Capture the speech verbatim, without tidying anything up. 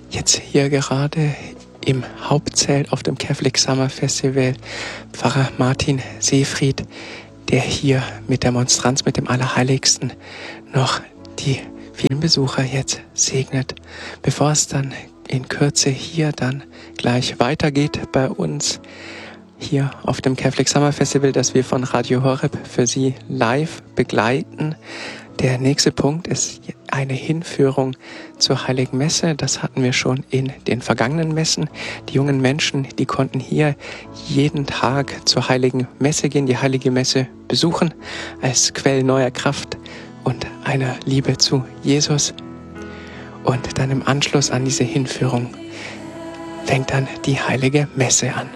jetzt hier gerade im Hauptzelt auf dem Catholic Summer Festival Pfarrer Martin Seefried, der hier mit der Monstranz mit dem Allerheiligsten noch die vielen Besucher jetzt segnet, bevor es dann in Kürze hier dann gleich weitergeht bei uns hier auf dem Catholic Summer Festival, das wir von Radio Horeb für Sie live begleiten. Der nächste Punkt ist eine Hinführung zur Heiligen Messe. Das hatten wir schon in den vergangenen Messen. Die jungen Menschen, die konnten hier jeden Tag zur Heiligen Messe gehen, die Heilige Messe besuchen, als Quell neuer Kraft und einer Liebe zu Jesus. Und dann im Anschluss an diese Hinführung fängt dann die Heilige Messe an.